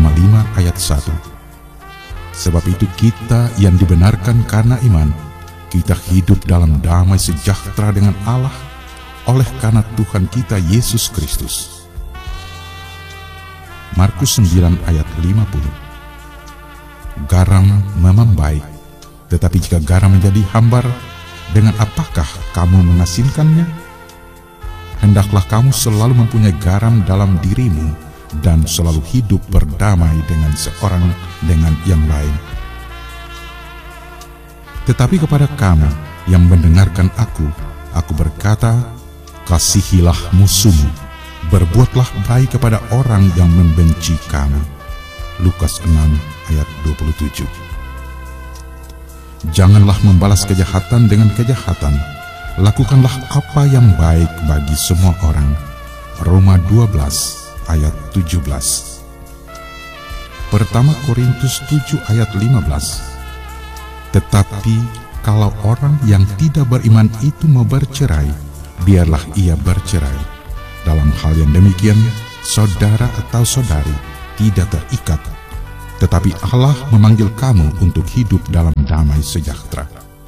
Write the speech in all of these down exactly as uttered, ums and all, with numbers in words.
Roma lima ayat satu. Sebab itu kita yang dibenarkan karena iman, kita hidup dalam damai sejahtera dengan Allah oleh karena Tuhan kita Yesus Kristus. Markus sembilan ayat lima puluh. Garam memang baik, tetapi jika garam menjadi hambar, dengan apakah kamu mengasinkannya? Hendaklah kamu selalu mempunyai garam dalam dirimu dan selalu hidup berdamai dengan seorang dengan yang lain. Tetapi kepada kamu yang mendengarkan aku, aku berkata, kasihilah musuhmu, berbuatlah baik kepada orang yang membenci kamu. Lukas enam ayat dua puluh tujuh. Janganlah membalas kejahatan dengan kejahatan, lakukanlah apa yang baik bagi semua orang. Roma dua belas ayat tujuh belas. Pertama Korintus tujuh ayat lima belas. Tetapi kalau orang yang tidak beriman itu mau bercerai, biarlah ia bercerai. Dalam hal yang demikian, saudara atau saudari tidak terikat, tetapi Allah memanggil kamu untuk hidup dalam damai sejahtera.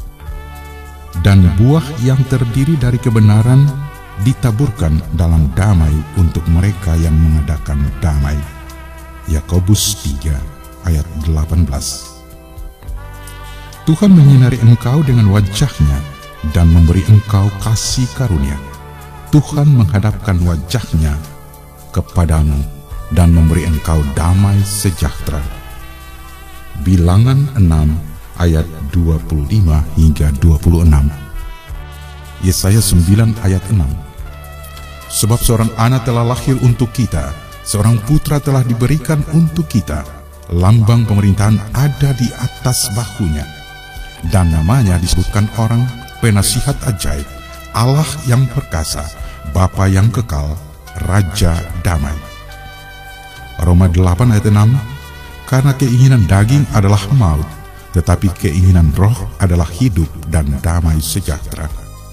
Dan buah yang terdiri dari kebenaran ditaburkan dalam damai untuk mereka yang mengadakan damai. Yakobus tiga ayat delapan belas. Tuhan menyinari engkau dengan wajah-Nya dan memberi engkau kasih karunia. Tuhan menghadapkan wajah-Nya kepadamu dan memberi engkau damai sejahtera. Bilangan enam ayat dua puluh lima hingga dua puluh enam. Yesaya sembilan ayat enam. Sebab seorang anak telah lahir untuk kita, seorang putra telah diberikan untuk kita, lambang pemerintahan ada di atas bahunya, dan namanya disebutkan orang penasihat ajaib, Allah yang perkasa, Bapa yang kekal, Raja damai. Roma delapan ayat enam. Karena keinginan daging adalah maut, tetapi keinginan roh adalah hidup dan damai sejahtera.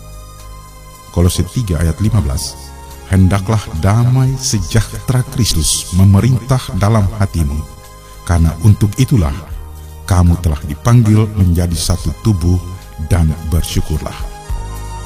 Kolose tiga ayat lima belas. Hendaklah damai sejahtera Kristus memerintah dalam hatimu, karena untuk itulah kamu telah dipanggil menjadi satu tubuh, dan bersyukurlah.